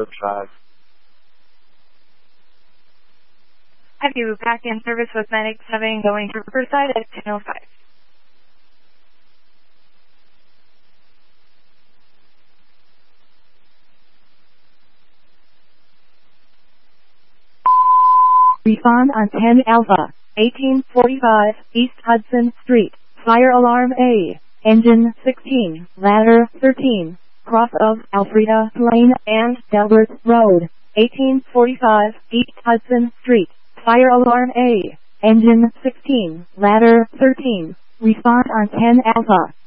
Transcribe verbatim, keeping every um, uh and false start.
Riverside. Have you back in service with Medic seven going to Riverside at ten oh five? Respond on ten Alpha, eighteen forty-five East Hudson Street, fire alarm A, engine sixteen, ladder thirteen, cross of Alfreda Lane and Delbert Road, eighteen forty-five East Hudson Street, fire alarm A, engine sixteen, ladder thirteen, respond on ten Alpha.